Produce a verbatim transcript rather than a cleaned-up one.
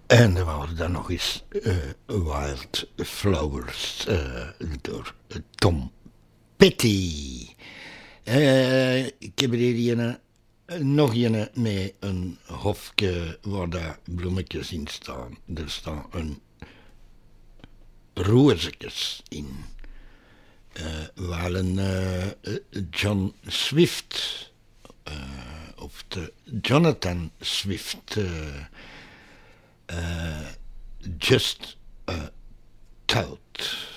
En er waren dan nog eens uh, Wild Flowers uh, door Tom Petty. Uh, ik heb er hier een, nog een met een hofje waar daar bloemetjes in staan. Er staan een rozenjes in. Uh, waar een uh, John Swift uh, of de Jonathan Swift uh, uh, Just a Thought.